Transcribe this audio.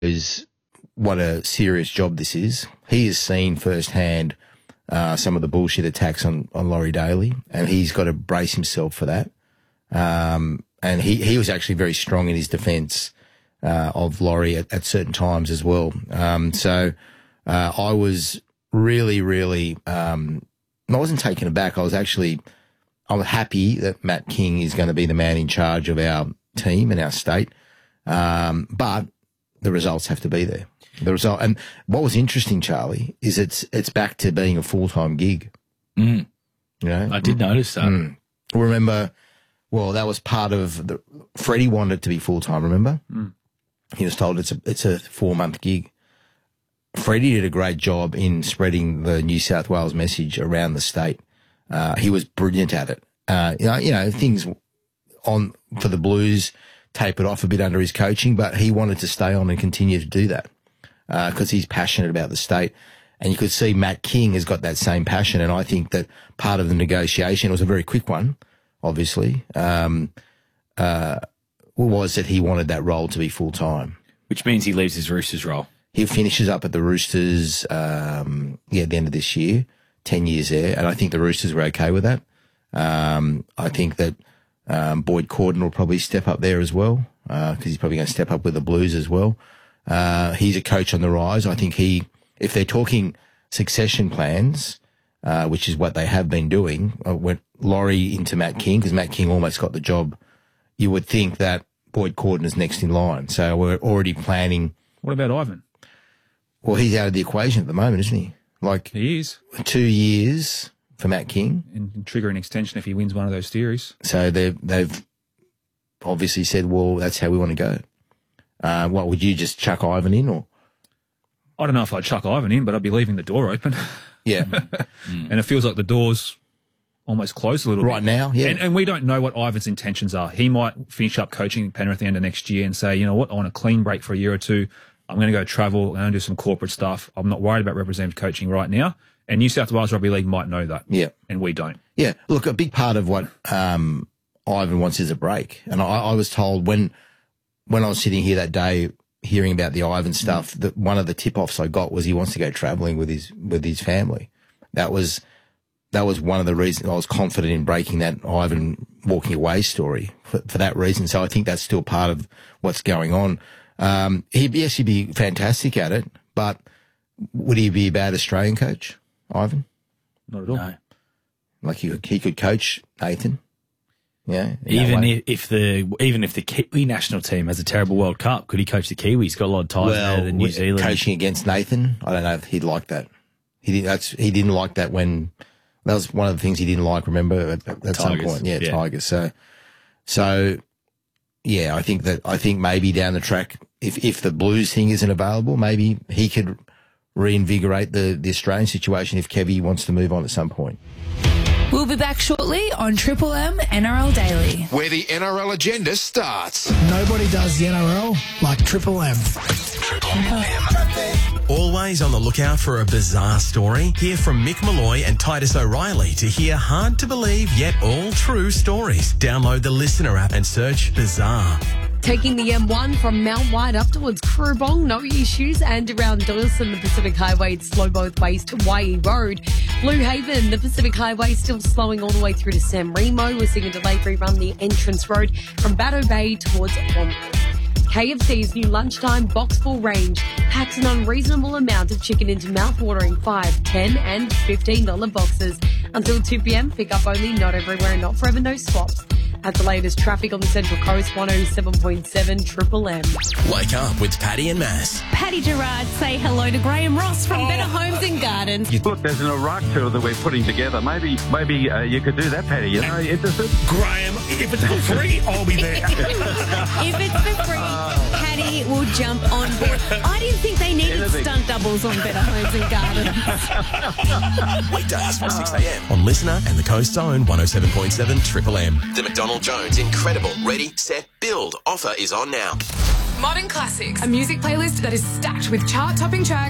is what a serious job this is. He has seen firsthand some of the bullshit attacks on Laurie Daly, and he's got to brace himself for that. And he was actually very strong in his defence of Laurie at certain times as well. So I was really, really I wasn't taken aback. I'm happy that Matt King is going to be the man in charge of our team and our state. But the results have to be there. And what was interesting, Charlie, is it's back to being a full-time gig. Mm. You know? I did notice that. Remember, well, that was part of Freddie wanted it to be full-time, remember? Mm. He was told it's a 4-month gig. Freddie did a great job in spreading the New South Wales message around the state. He was brilliant at it. You know, things for the Blues tapered off a bit under his coaching, but he wanted to stay on and continue to do that because he's passionate about the state. And you could see Matt King has got that same passion. And I think that part of the negotiation, it was a very quick one, obviously, was that he wanted that role to be full-time. Which means he leaves his Roosters role. He finishes up at the Roosters, at the end of this year, 10 years there. And I think the Roosters were okay with that. I think that Boyd Cordon will probably step up there as well, because he's probably going to step up with the Blues as well. He's a coach on the rise. I think if they're talking succession plans, which is what they have been doing, went Laurie into Matt King, because Matt King almost got the job, you would think that Boyd Cordon is next in line. So we're already planning. What about Ivan? Well, he's out of the equation at the moment, isn't he? Like, he is. 2 years for Matt King. And trigger an extension if he wins one of those series. So they've obviously said, well, that's how we want to go. What, would you just chuck Ivan in, or? I don't know if I'd chuck Ivan in, but I'd be leaving the door open. Yeah. And it feels like the door's almost closed a little bit. Right now, yeah. And we don't know what Ivan's intentions are. He might finish up coaching at Penrith at the end of next year and say, you know what, I want a clean break for a year or two. I'm going to go travel. I'm going to do some corporate stuff. I'm not worried about representative coaching right now. And New South Wales Rugby League might know that. Yeah. And we don't. Yeah. Look, a big part of what Ivan wants is a break. And I was told when I was sitting here that day hearing about the Ivan stuff, that one of the tip-offs I got was he wants to go travelling with his family. That was one of the reasons I was confident in breaking that Ivan walking away story for that reason. So I think that's still part of what's going on. He'd be fantastic at it, but would he be a bad Australian coach, Ivan? Not at all. No. Like he could coach Nathan. Yeah. Even if the Kiwi national team has a terrible World Cup, could he coach the Kiwis? He's got a lot of ties there than New Zealand. Coaching against Nathan, I don't know if he'd like that. He didn't like that when that was one of the things he didn't like. Remember at some point, yeah, Tigers. So yeah, I think maybe down the track, if the Blues thing isn't available, maybe he could reinvigorate the Australian situation if Kevy wants to move on at some point. We'll be back shortly on Triple M NRL Daily, where the NRL agenda starts. Nobody does the NRL like Triple M. Triple M. Always on the lookout for a bizarre story? Hear from Mick Malloy and Titus O'Reilly to hear hard-to-believe yet all-true stories. Download the Listener app and search Bizarre. Taking the M1 from Mount White up towards Coorabong, no issues, and around Doyleson, the Pacific Highway, it's slow both ways to Waie Road. Blue Haven, the Pacific Highway, still slowing all the way through to San Remo. We're seeing a delay rerun the entrance road from Batto Bay towards Womble. KFC's new lunchtime box full range packs an unreasonable amount of chicken into mouth-watering $5, $10 and $15 boxes. Until 2 p.m, pick up only, not everywhere, not forever, no swaps. At the latest traffic on the Central Coast, 107.7 Triple M. Wake up with Paddy and Mass. Paddy Gerard, say hello to Graham Ross from Better Homes and Gardens. Look, there's an Iraq tour that we're putting together. Maybe you could do that, Paddy. You know, interested? Graham, if it's for free, I'll be there. If it's for free, Paddy will jump on board. I didn't think they needed stunt doubles on Better Homes and Gardens. Weekdays from 6 a.m. on Listener and the Coast's own 107.7 Triple M. The McDonald Jones Incredible Ready, Set, Build offer is on now. Modern Classics, a music playlist that is stacked with chart-topping tracks